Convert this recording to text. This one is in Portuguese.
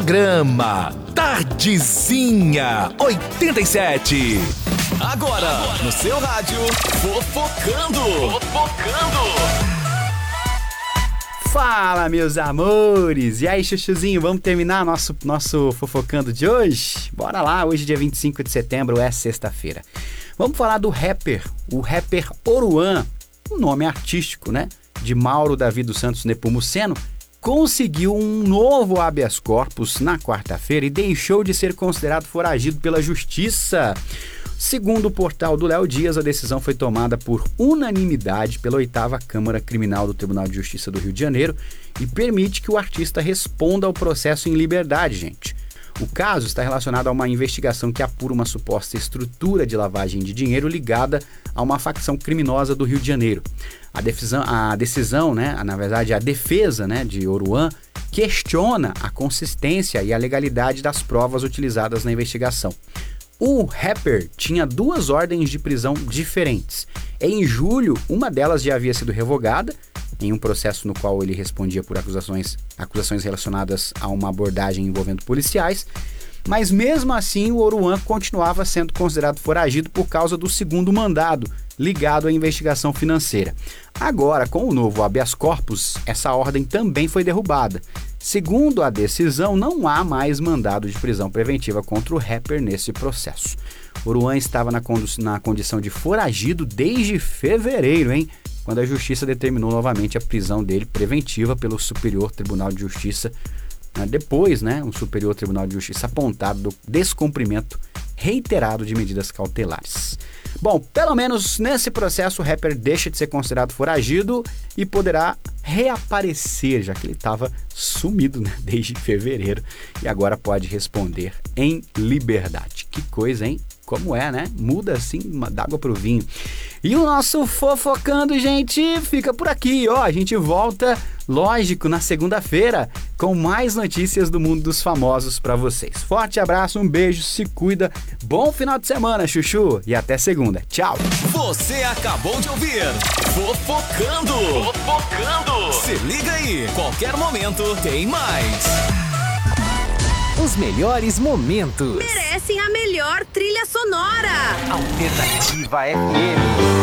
Programa Tardezinha 87. Agora, no seu rádio, Fofocando. Fala, meus amores! E aí, chuchuzinho, vamos terminar nosso Fofocando de hoje? Bora lá, hoje dia 25 de setembro é sexta-feira. Vamos falar do rapper, o rapper Oruan, um nome artístico, né? De Mauro Davi dos Santos Nepomuceno, conseguiu um novo habeas corpus na quarta-feira e deixou de ser considerado foragido pela justiça. Segundo o portal do Léo Dias, a decisão foi tomada por unanimidade pela 8ª Câmara Criminal do Tribunal de Justiça do Rio de Janeiro e permite que o artista responda ao processo em liberdade, gente. O caso está relacionado a uma investigação que apura uma suposta estrutura de lavagem de dinheiro ligada a uma facção criminosa do Rio de Janeiro. A decisão, na verdade, a defesa, de Oruan questiona a consistência e a legalidade das provas utilizadas na investigação. O rapper tinha 2 ordens de prisão diferentes. Em julho, uma delas já havia sido revogada, em um processo no qual ele respondia por acusações relacionadas a uma abordagem envolvendo policiais, mas mesmo assim o Oruan continuava sendo considerado foragido por causa do segundo mandado, ligado à investigação financeira. Agora, com o novo habeas corpus, essa ordem também foi derrubada. Segundo a decisão, não há mais mandado de prisão preventiva contra o rapper nesse processo. Oruan estava na condição de foragido desde fevereiro, quando a justiça determinou novamente a prisão dele preventiva pelo Superior Tribunal de Justiça. Depois, o Superior Tribunal de Justiça apontado do descumprimento reiterado de medidas cautelares. Bom, pelo menos nesse processo o rapper deixa de ser considerado foragido e poderá reaparecer, já que ele estava sumido desde fevereiro e agora pode responder em liberdade. Que coisa, hein? Como é, Muda assim d'água pro vinho. E o nosso Fofocando, gente, fica por aqui, A gente volta, lógico, na segunda-feira com mais notícias do mundo dos famosos pra vocês. Forte abraço, um beijo, se cuida, bom final de semana, chuchu, e até segunda. Tchau! Você acabou de ouvir Fofocando. Se liga aí, qualquer momento tem mais. Os melhores momentos. Merecem a melhor trilha sonora. Alternativa FM.